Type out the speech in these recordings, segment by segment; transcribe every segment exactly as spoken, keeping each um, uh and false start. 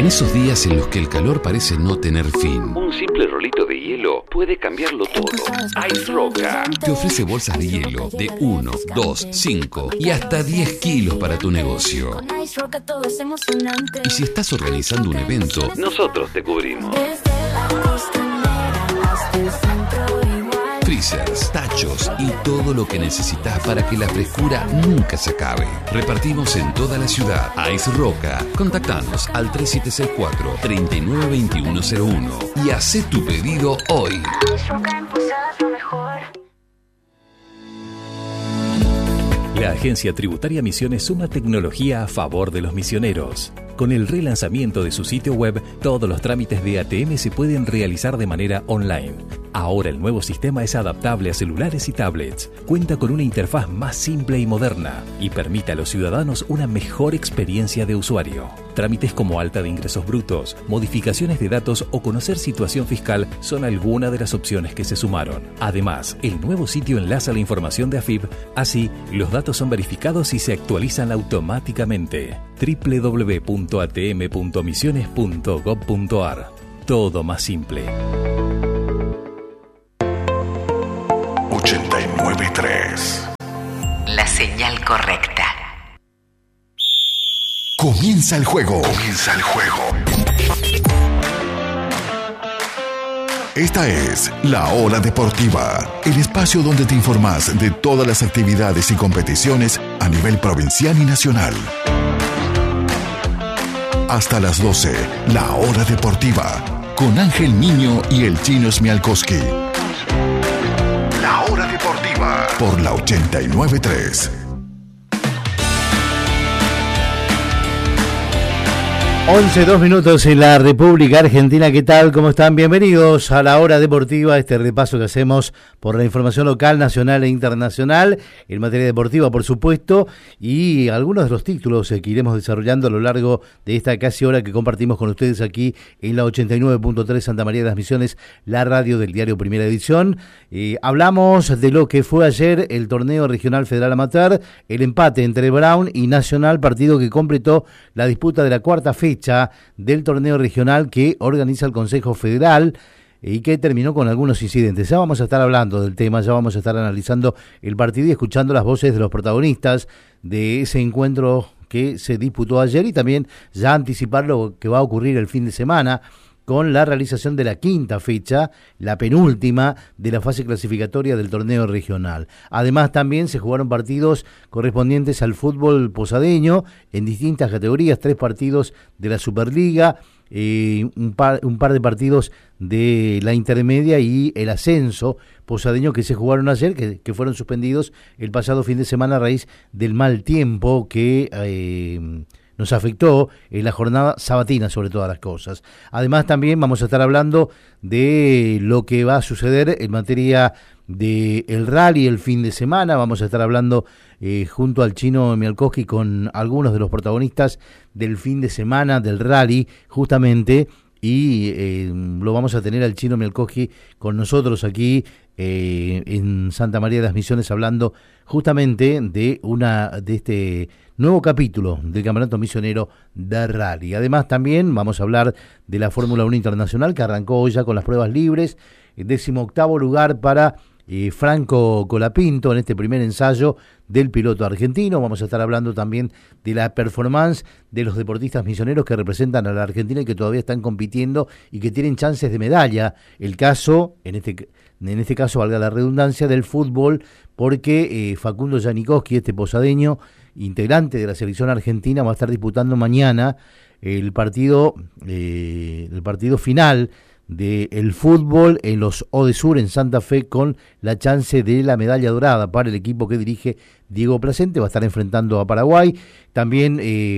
En esos días en los que el calor parece no tener fin, un simple rolito de hielo puede cambiarlo todo. Ice Roca te ofrece bolsas de hielo de uno, dos, cinco y hasta diez kilos para tu negocio. Y si estás organizando un evento, nosotros te cubrimos. Freezers, tachos y todo lo que necesitas para que la frescura nunca se acabe. Repartimos en toda la ciudad. Ice Roca. Contactanos al tres siete seis cuatro, tres nueve dos uno cero uno y haz tu pedido hoy. La Agencia Tributaria Misiones suma tecnología a favor de los misioneros. Con el relanzamiento de su sitio web, todos los trámites de A T M se pueden realizar de manera online. Ahora el nuevo sistema es adaptable a celulares y tablets, cuenta con una interfaz más simple y moderna y permite a los ciudadanos una mejor experiencia de usuario. Trámites como alta de ingresos brutos, modificaciones de datos o conocer situación fiscal son algunas de las opciones que se sumaron. Además, el nuevo sitio enlaza la información de A F I B, así los datos son verificados y se actualizan automáticamente. doble u doble u doble u punto a t m punto misiones punto gob punto a r. Todo más simple. ochenta y nueve punto tres. La señal correcta. Comienza el juego. Comienza el juego. Esta es La Hora Deportiva, el espacio donde te informas de todas las actividades y competiciones a nivel provincial y nacional. Hasta las doce, La Hora Deportiva, con Ángel Niño y el Chino Smialkowski. La Hora Deportiva, por la ochenta y nueve punto tres. once, dos minutos en la República Argentina. ¿Qué tal? ¿Cómo están? Bienvenidos a la Hora Deportiva, este repaso que hacemos por la información local, nacional e internacional, en materia deportiva, por supuesto, y algunos de los títulos que iremos desarrollando a lo largo de esta casi hora que compartimos con ustedes aquí en la ochenta y nueve punto tres Santa María de las Misiones, la radio del diario Primera Edición. Eh, hablamos de lo que fue ayer el torneo regional federal amateur, el empate entre Brown y Nacional, partido que completó la disputa de la cuarta fecha del torneo regional que organiza el Consejo Federal y que terminó con algunos incidentes. Ya vamos a estar hablando del tema, ya vamos a estar analizando el partido y escuchando las voces de los protagonistas de ese encuentro que se disputó ayer y también ya anticipar lo que va a ocurrir el fin de semana con la realización de la quinta fecha, la penúltima de la fase clasificatoria del torneo regional. Además, también se jugaron partidos correspondientes al fútbol posadeño en distintas categorías, tres partidos de la Superliga, eh, un, par, un par de partidos de la intermedia y el ascenso posadeño que se jugaron ayer, que, que fueron suspendidos el pasado fin de semana a raíz del mal tiempo que Eh, nos afectó en la jornada sabatina, sobre todas las cosas. Además, también vamos a estar hablando de lo que va a suceder en materia de el rally el fin de semana. Vamos a estar hablando eh, junto al Chino Smialkowski con algunos de los protagonistas del fin de semana del rally, justamente, y eh, lo vamos a tener al Chino Smialkowski con nosotros aquí eh, en Santa María de las Misiones, hablando justamente de una de este nuevo capítulo del Campeonato Misionero de Rally. Además, también vamos a hablar de la Fórmula uno Internacional, que arrancó hoy ya con las pruebas libres, el décimo octavo lugar para eh, Franco Colapinto en este primer ensayo del piloto argentino. Vamos a estar hablando también de la performance de los deportistas misioneros que representan a la Argentina y que todavía están compitiendo y que tienen chances de medalla. El caso, en este en este caso, valga la redundancia, del fútbol, porque eh, Facundo Janikowski, este posadeño, integrante de la selección argentina, va a estar disputando mañana el partido eh, el partido final del fútbol en los Odesur en Santa Fe, con la chance de la medalla dorada para el equipo que dirige Diego Placente. Va a estar enfrentando a Paraguay. También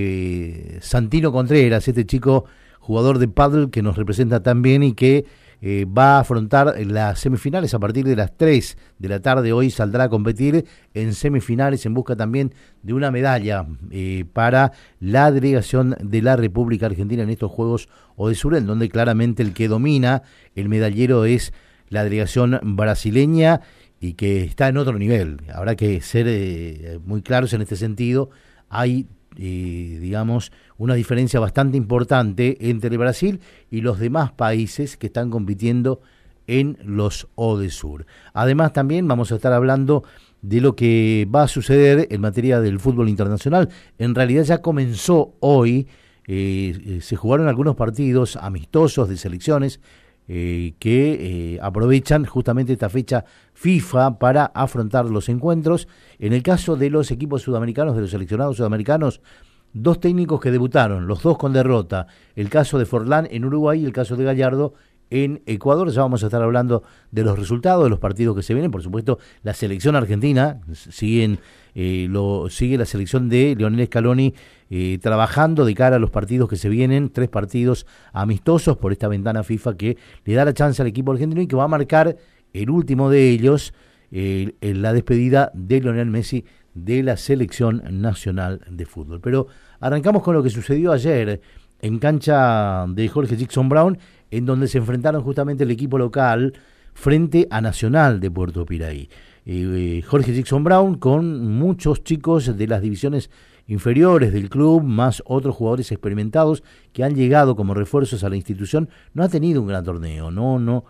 eh, Santino Contreras, este chico jugador de pádel que nos representa también y que Eh, va a afrontar las semifinales a partir de las tres de la tarde. Hoy saldrá a competir en semifinales en busca también de una medalla eh, para la delegación de la República Argentina en estos Juegos Odesur, en donde claramente el que domina el medallero es la delegación brasileña y que está en otro nivel. Habrá que ser eh, muy claros en este sentido. Hay, eh, digamos, una diferencia bastante importante entre Brasil y los demás países que están compitiendo en los ODESUR. Además, también vamos a estar hablando de lo que va a suceder en materia del fútbol internacional. En realidad ya comenzó hoy, eh, se jugaron algunos partidos amistosos de selecciones eh, que eh, aprovechan justamente esta fecha FIFA para afrontar los encuentros. En el caso de los equipos sudamericanos, de los seleccionados sudamericanos, dos técnicos que debutaron, los dos con derrota, el caso de Forlán en Uruguay y el caso de Gallardo en Ecuador. Ya vamos a estar hablando de los resultados de los partidos que se vienen. Por supuesto, la selección argentina, siguen, eh, lo, sigue la selección de Lionel Scaloni eh, trabajando de cara a los partidos que se vienen, tres partidos amistosos por esta ventana FIFA que le da la chance al equipo argentino y que va a marcar el último de ellos, eh, en la despedida de Lionel Messi de la selección nacional de fútbol. Pero arrancamos con lo que sucedió ayer en cancha de Jorge Jackson Brown, en donde se enfrentaron justamente el equipo local frente a Nacional de Puerto Piraí. Eh, Jorge Jackson Brown, con muchos chicos de las divisiones inferiores del club, más otros jugadores experimentados que han llegado como refuerzos a la institución, no ha tenido un gran torneo, no, no,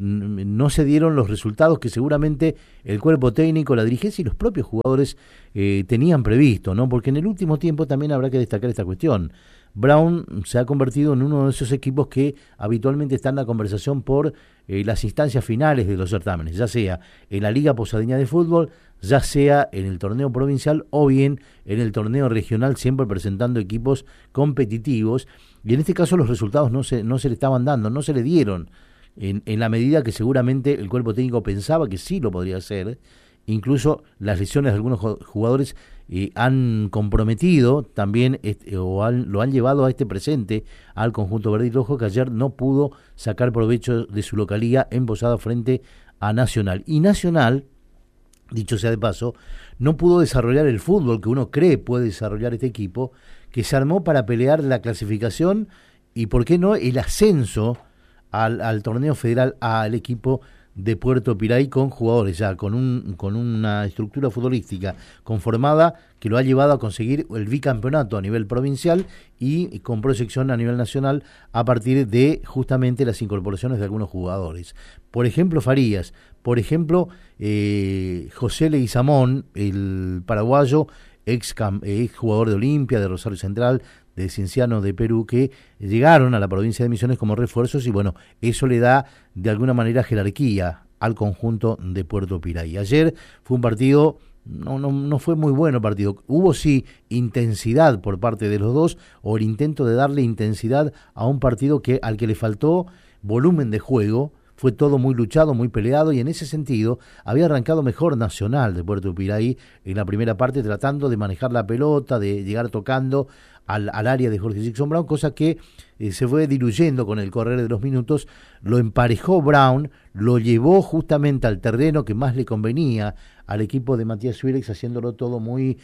no se dieron los resultados que seguramente el cuerpo técnico, la dirigencia y los propios jugadores eh, tenían previsto, ¿no? Porque en el último tiempo también habrá que destacar esta cuestión. Brown se ha convertido en uno de esos equipos que habitualmente está en la conversación por eh, las instancias finales de los certámenes, ya sea en la Liga Posadeña de Fútbol, ya sea en el torneo provincial o bien en el torneo regional, siempre presentando equipos competitivos, y en este caso los resultados no se, no se le estaban dando, no se le dieron en, en la medida que seguramente el cuerpo técnico pensaba que sí lo podría hacer. Incluso las lesiones de algunos jugadores eh, han comprometido también este, o han, lo han llevado a este presente al conjunto verde y rojo, que ayer no pudo sacar provecho de su localía en Posada frente a Nacional. Y Nacional, dicho sea de paso, no pudo desarrollar el fútbol que uno cree puede desarrollar este equipo, que se armó para pelear la clasificación y, ¿por qué no?, el ascenso al, al torneo federal al equipo de Puerto Piraí, con jugadores ya, con un con una estructura futbolística conformada que lo ha llevado a conseguir el bicampeonato a nivel provincial y con proyección a nivel nacional a partir de justamente las incorporaciones de algunos jugadores. Por ejemplo, Farías, por ejemplo, eh, José Leguizamón, el paraguayo, ex, ex jugador de Olimpia, de Rosario Central, de Cienciano de Perú, que llegaron a la provincia de Misiones como refuerzos, y bueno, eso le da de alguna manera jerarquía al conjunto de Puerto Piraí. Ayer fue un partido, no, no, no fue muy bueno partido, hubo sí intensidad por parte de los dos, o el intento de darle intensidad a un partido que al que le faltó volumen de juego. Fue todo muy luchado, muy peleado, y en ese sentido había arrancado mejor Nacional de Puerto Piraí en la primera parte, tratando de manejar la pelota, de llegar tocando al, al área de Jorge Jackson Brown, cosa que eh, se fue diluyendo con el correr de los minutos. Lo emparejó Brown, lo llevó justamente al terreno que más le convenía al equipo de Matías Suirex, haciéndolo todo muy,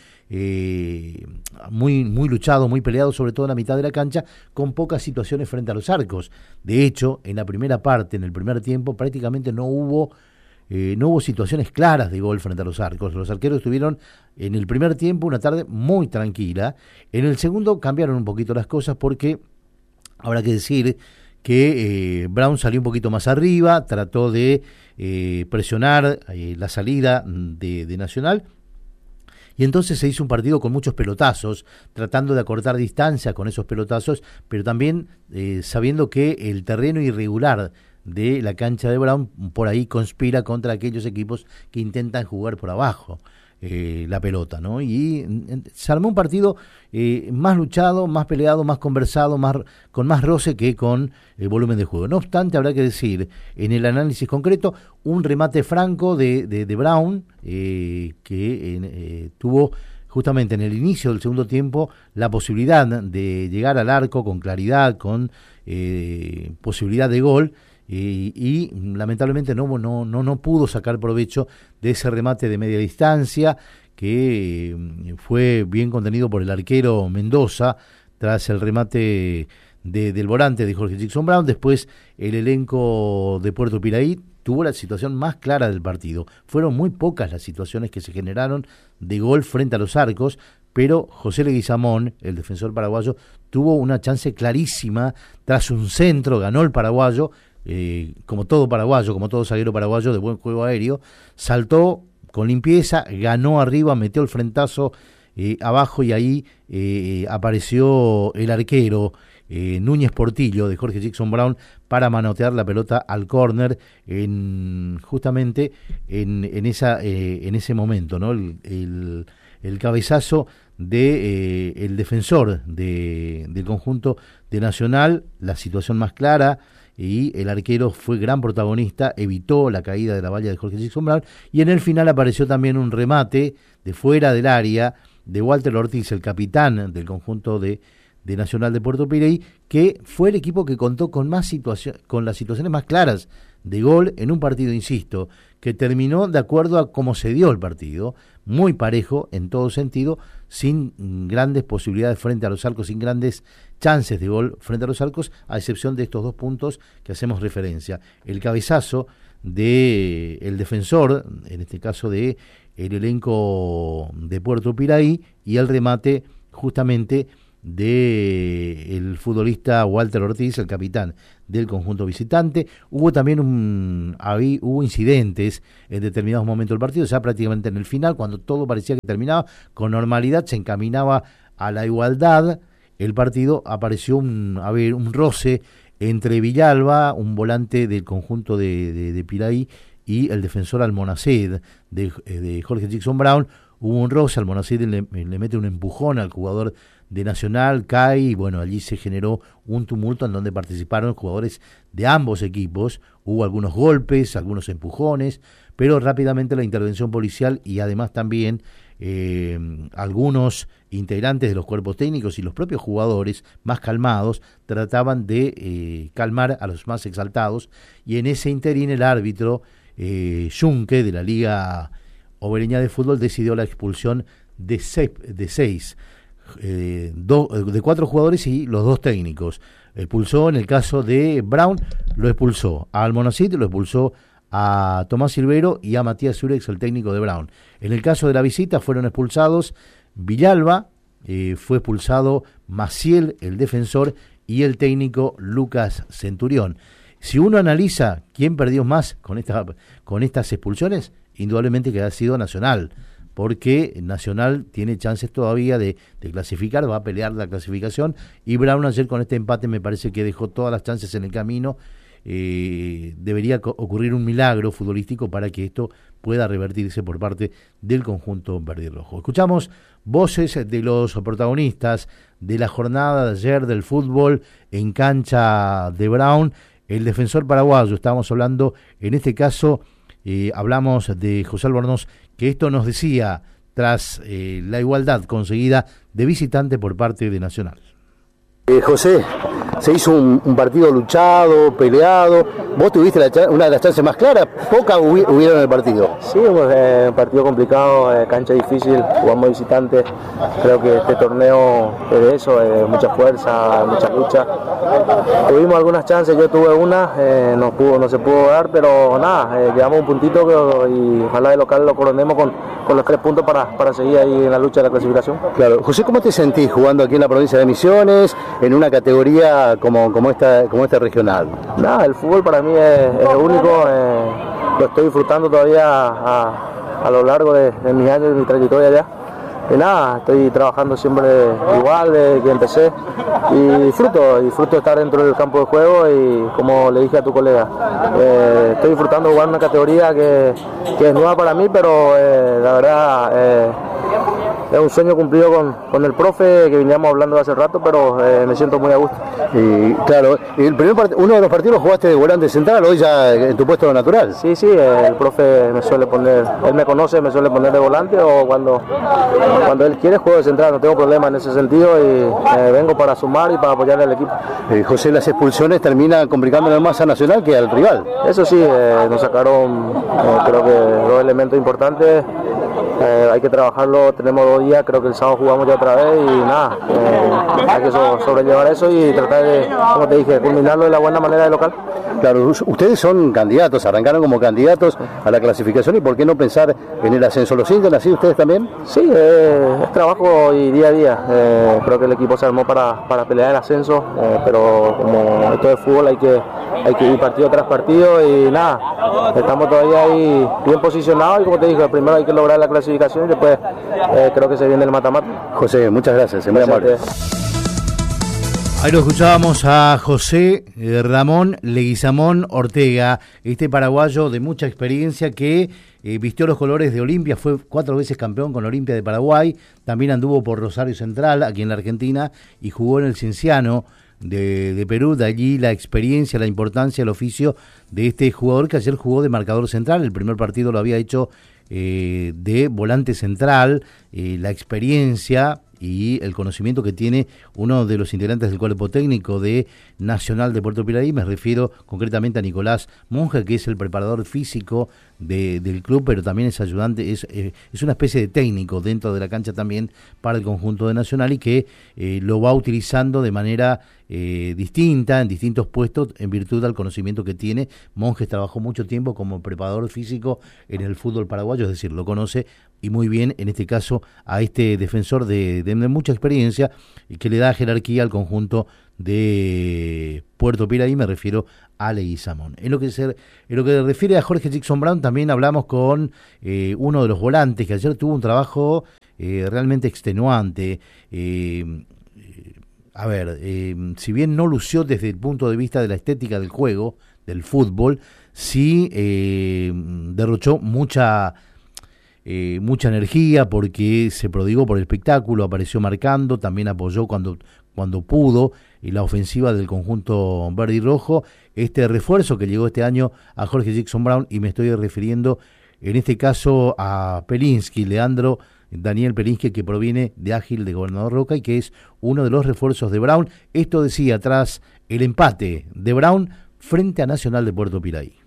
eh, muy, muy luchado, muy peleado, sobre todo en la mitad de la cancha, con pocas situaciones frente a los arcos. De hecho, en la primera parte, en el primer tiempo, prácticamente no hubo eh, no hubo situaciones claras de gol frente a los arcos. Los arqueros tuvieron en el primer tiempo una tarde muy tranquila. En el segundo cambiaron un poquito las cosas, porque habrá que decir que eh, Brown salió un poquito más arriba, trató de eh, presionar eh, la salida de, de Nacional, y entonces se hizo un partido con muchos pelotazos, tratando de acortar distancia con esos pelotazos, pero también eh, sabiendo que el terreno irregular de la cancha de Brown por ahí conspira contra aquellos equipos que intentan jugar por abajo eh, la pelota, ¿no? Y eh, se armó un partido eh, más luchado, más peleado, más conversado, más con más roce que con el volumen de juego. No obstante, habrá que decir, en el análisis concreto, un remate franco de, de, de Brown, eh, que eh, tuvo justamente en el inicio del segundo tiempo la posibilidad de llegar al arco con claridad, con eh, posibilidad de gol, Y, y lamentablemente no, no, no, no pudo sacar provecho de ese remate de media distancia, que eh, fue bien contenido por el arquero Mendoza tras el remate de, del volante de Jorge Jackson Brown. Después el elenco de Puerto Piraí tuvo la situación más clara del partido. Fueron muy pocas las situaciones que se generaron de gol frente a los arcos, pero José Leguizamón, el defensor paraguayo, tuvo una chance clarísima tras un centro, ganó el paraguayo, eh, como todo paraguayo, como todo zaguero paraguayo de buen juego aéreo, saltó con limpieza, ganó arriba, metió el frentazo eh, abajo y ahí eh, apareció el arquero eh, Núñez Portillo de Jorge Jackson Brown para manotear la pelota al córner en, justamente en, en, esa, eh, en ese momento, ¿no? El, el, el cabezazo de eh, el defensor de, del conjunto de Nacional, la situación más clara, y el arquero fue gran protagonista, evitó la caída de la valla de Jorge Jackson Brown, y en el final apareció también un remate de fuera del área de Walter Ortiz, el capitán del conjunto de, de Nacional de Puerto Pirey, que fue el equipo que contó con más situación, con las situaciones más claras de gol en un partido, insisto, que terminó de acuerdo a cómo se dio el partido, muy parejo en todo sentido, sin grandes posibilidades frente a los arcos, sin grandes chances de gol frente a los arcos, a excepción de estos dos puntos que hacemos referencia. El cabezazo de el defensor, en este caso de el elenco de Puerto Pirey, y el remate justamente de el futbolista Walter Ortiz, el capitán del conjunto visitante. Hubo también un habí, hubo incidentes en determinados momentos del partido, ya prácticamente en el final, cuando todo parecía que terminaba con normalidad, se encaminaba a la igualdad el partido, apareció un, a ver, un roce entre Villalba, un volante del conjunto de, de, de Pirey, y el defensor Almonacid de, de Jorge Jackson Brown. Hubo un roce, Almonacid le, le mete un empujón al jugador de Nacional, cae, y bueno, allí se generó un tumulto en donde participaron jugadores de ambos equipos. Hubo algunos golpes, algunos empujones, pero rápidamente la intervención policial y además también eh, algunos integrantes de los cuerpos técnicos y los propios jugadores más calmados trataban de eh, calmar a los más exaltados, y en ese interín el árbitro eh, Junque de la Liga Obereña de Fútbol decidió la expulsión de seis, de seis eh, do, de cuatro jugadores y los dos técnicos. Expulsó en el caso de Brown, lo expulsó a Almonacid, lo expulsó a Tomás Silvero y a Matías Surex, el técnico de Brown. En el caso de la visita fueron expulsados Villalba, eh, fue expulsado Maciel, el defensor, y el técnico Lucas Centurión. Si uno analiza quién perdió más con, esta, con estas expulsiones, indudablemente que ha sido Nacional, porque Nacional tiene chances todavía de, de clasificar, va a pelear la clasificación, y Brown ayer con este empate me parece que dejó todas las chances en el camino. Eh, debería co- ocurrir un milagro futbolístico para que esto pueda revertirse por parte del conjunto verde y rojo. Escuchamos voces de los protagonistas de la jornada de ayer del fútbol en cancha de Brown. El defensor paraguayo, estábamos hablando, en este caso, eh, hablamos de José Albornoz, que esto nos decía tras eh, la igualdad conseguida de visitante por parte de Nacional. Eh, José, se hizo un, un partido luchado, peleado. Vos tuviste la, una de las chances más claras, pocas hubi- hubieron en el partido. Sí, pues, eh, un partido complicado, eh, cancha difícil, jugamos visitante. Creo que este torneo es de eso, eh, mucha fuerza, mucha lucha. Tuvimos algunas chances, yo tuve una, eh, no pudo, no se pudo dar, pero nada, eh, llevamos un puntito que, y ojalá de local lo coronemos con, con los tres puntos para, para seguir ahí en la lucha de la clasificación. Claro, José, ¿cómo te sentís jugando aquí en la provincia de Misiones, en una categoría como, como, esta, como esta regional? Nada, el fútbol para mí es, es único, eh, lo estoy disfrutando todavía a, a lo largo de, de mis años, de mi trayectoria allá. Y nada, estoy trabajando siempre igual desde que empecé y disfruto, disfruto estar dentro del campo de juego y como le dije a tu colega, eh, estoy disfrutando jugar una categoría que, que es nueva para mí, pero eh, la verdad eh, es un sueño cumplido con, con el profe que veníamos hablando hace rato, pero eh, me siento muy a gusto. Y claro, el primer part- uno de los partidos jugaste de volante central, hoy ya en tu puesto natural. Sí, sí, eh, el profe me suele poner, él me conoce, me suele poner de volante o cuando, cuando él quiere juego de central, no tengo problema en ese sentido y eh, vengo para sumar y para apoyarle al equipo. Eh, José, las expulsiones terminan complicándole más a Nacional que al rival. Eso sí, eh, nos sacaron eh, creo que dos elementos importantes eh, hay que trabajarlo, tenemos dos días, creo que el sábado jugamos ya otra vez y nada, eh, hay que so- sobrellevar eso y tratar de, como te dije, culminarlo de la buena manera de local. Claro, ustedes son candidatos, arrancaron como candidatos a la clasificación y ¿por qué no pensar en el ascenso? ¿Lo sienten así ustedes también? Sí, eh, es trabajo y día a día. Eh, creo que el equipo se armó para, para pelear el ascenso, eh, pero como esto es fútbol hay que, hay que ir partido tras partido y nada, estamos todavía ahí bien posicionados y como te dije, primero hay que lograr la clasificación y después eh, creo que se viene el mata-mata. José, muchas gracias, es muy amable. Ahí lo escuchábamos a José eh, Ramón Leguizamón Ortega, este paraguayo de mucha experiencia que eh, vistió los colores de Olimpia, fue cuatro veces campeón con Olimpia de Paraguay, también anduvo por Rosario Central, aquí en la Argentina, y jugó en el Cienciano de, de Perú. De allí la experiencia, la importancia, el oficio de este jugador que ayer jugó de marcador central. El primer partido lo había hecho eh, de volante central, eh, la experiencia y el conocimiento que tiene uno de los integrantes del cuerpo técnico de Nacional de Puerto Pilarí. Me refiero concretamente a Nicolás Monge, que es el preparador físico de, del club, pero también es ayudante, es, eh, es una especie de técnico dentro de la cancha también para el conjunto de Nacional y que eh, lo va utilizando de manera eh, distinta, en distintos puestos, en virtud del conocimiento que tiene. Monjes trabajó mucho tiempo como preparador físico en el fútbol paraguayo, es decir, lo conoce y muy bien, en este caso, a este defensor de, de, de mucha experiencia y que le da jerarquía al conjunto de Puerto Pilarí, me refiero a Leguizamón. En lo que se, en lo que se refiere a Jorge Jackson Brown, también hablamos con eh, uno de los volantes que ayer tuvo un trabajo eh, realmente extenuante. Eh, a ver, eh, si bien no lució desde el punto de vista de la estética del juego, del fútbol, sí eh, derrochó mucha... Eh, mucha energía porque se prodigó por el espectáculo, apareció marcando, también apoyó cuando, cuando pudo y la ofensiva del conjunto verde y rojo. Este refuerzo que llegó este año a Jorge Jackson Brown, y me estoy refiriendo en este caso a Pelinski, Leandro Daniel Pelinski, que proviene de Ágil de Gobernador Roca y que es uno de los refuerzos de Brown. Esto decía tras el empate de Brown frente a Nacional de Puerto Pilarí.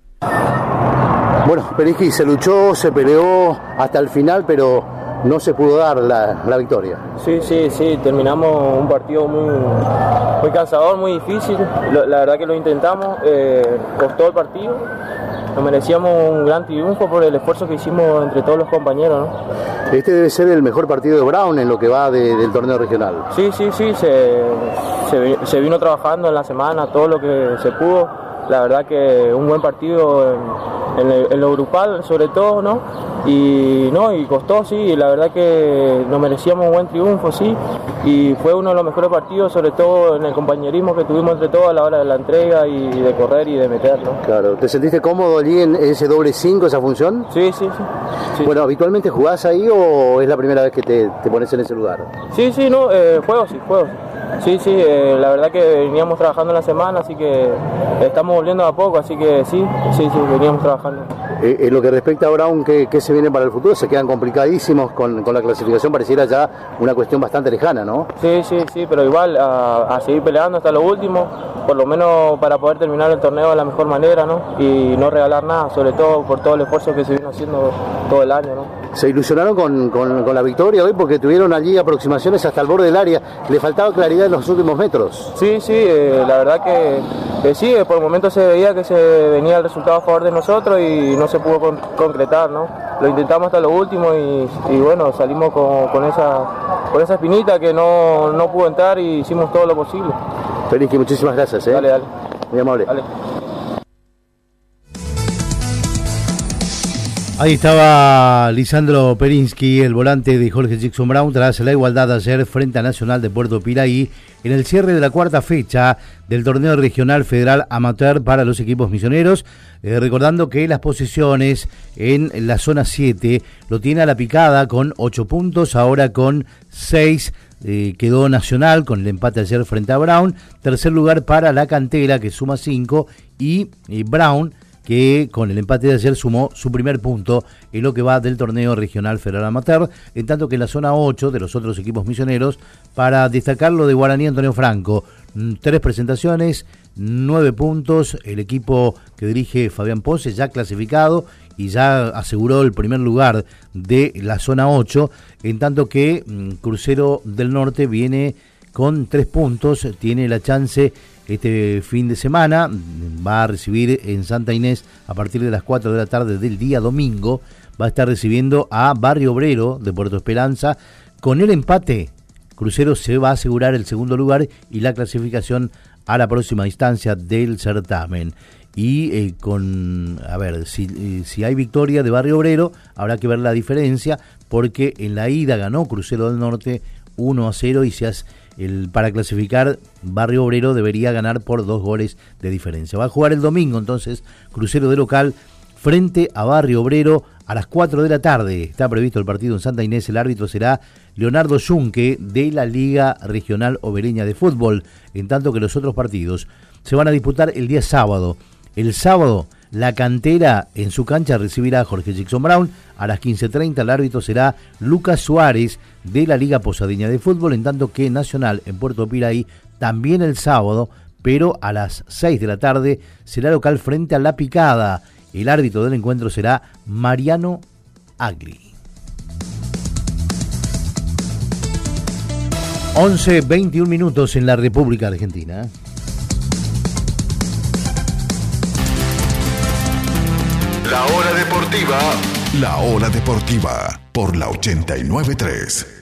Bueno, Pelinski se luchó, se peleó hasta el final, pero no se pudo dar la, la victoria. Sí, sí, sí, terminamos un partido muy, muy cansador, muy difícil. Lo, la verdad que lo intentamos, eh, costó el partido. Nos merecíamos un gran triunfo por el esfuerzo que hicimos entre todos los compañeros, ¿no? Este debe ser el mejor partido de Brown en lo que va de, del torneo regional. Sí, sí, sí, se, se, se vino trabajando en la semana todo lo que se pudo. La verdad que un buen partido en, en, el, en lo grupal sobre todo, ¿no? Y no, y costó, sí, la verdad que nos merecíamos un buen triunfo, sí, y fue uno de los mejores partidos, sobre todo en el compañerismo que tuvimos entre todos a la hora de la entrega y de correr y de meter, ¿no? Claro, ¿te sentiste cómodo allí en ese doble cinco, esa función? Sí, sí, sí. sí. Bueno, ¿habitualmente jugás ahí o es la primera vez que te, te pones en ese lugar? Sí, sí, no, eh, juego, sí, juego. Sí, sí, eh, la verdad que veníamos trabajando en la semana, así que estamos volviendo a poco, así que sí, sí, sí, veníamos trabajando. Eh, en lo que respecta a Brown, ¿qué, ¿qué se viene para el futuro? Se quedan complicadísimos con, con la clasificación, pareciera ya una cuestión bastante lejana, ¿no? Sí, sí, sí, pero igual a, a seguir peleando hasta lo último, por lo menos para poder terminar el torneo de la mejor manera, ¿no? Y no regalar nada, sobre todo por todo el esfuerzo que se vino haciendo todo el año, ¿no? ¿Se ilusionaron con, con, con la victoria hoy? Porque tuvieron allí aproximaciones hasta el borde del área. ¿Le faltaba claridad en los últimos metros? Sí, sí, eh, la verdad que, que sí, por el momento se veía que se venía el resultado a favor de nosotros y no se pudo con, concretar, ¿no? Lo intentamos hasta lo último y, y bueno, salimos con, con, esa, con esa espinita que no, no pudo entrar y hicimos todo lo posible. Pelinski, muchísimas gracias, ¿eh? Dale, dale. Muy amable. Dale. Ahí estaba Lisandro Pelinski, el volante de Jorge Jackson Brown, tras la igualdad ayer frente a Nacional de Puerto Pilarí en el cierre de la cuarta fecha del torneo regional federal amateur para los equipos misioneros. Eh, recordando que las posiciones en la zona siete lo tiene a la picada con ocho puntos, ahora con seis. Eh, quedó Nacional con el empate ayer frente a Brown. Tercer lugar para la Cantera, que suma cinco, y, y Brown, que con el empate de ayer sumó su primer punto en lo que va del torneo regional federal amateur, en tanto que en la zona ocho de los otros equipos misioneros, para destacar lo de Guaraní Antonio Franco, tres presentaciones, nueve puntos, el equipo que dirige Fabián Ponce ya clasificado y ya aseguró el primer lugar de la zona ocho, en tanto que Crucero del Norte viene con tres puntos, tiene la chance este fin de semana, va a recibir en Santa Inés a partir de las cuatro de la tarde del día domingo, va a estar recibiendo a Barrio Obrero de Puerto Esperanza. Con el empate, Crucero se va a asegurar el segundo lugar y la clasificación a la próxima instancia del certamen. Y eh, con, a ver, si, eh, si hay victoria de Barrio Obrero, habrá que ver la diferencia, porque en la ida ganó Crucero del Norte uno a cero y se hace, el, para clasificar Barrio Obrero debería ganar por dos goles de diferencia. Va a jugar el domingo entonces Crucero de local frente a Barrio Obrero a las cuatro de la tarde. Está previsto el partido en Santa Inés, el árbitro será Leonardo Yunque de la Liga Regional Obereña de Fútbol, en tanto que los otros partidos se van a disputar el día sábado. El sábado, la Cantera en su cancha recibirá a Jorge Jackson Brown. A las quince treinta el árbitro será Lucas Suárez de la Liga Posadeña de Fútbol, en tanto que Nacional en Puerto Piraí también el sábado, pero a las seis de la tarde será local frente a La Picada. El árbitro del encuentro será Mariano Agli. once veintiún minutos en la República Argentina. La Hora Deportiva. La Hora Deportiva por la ochenta y nueve punto tres.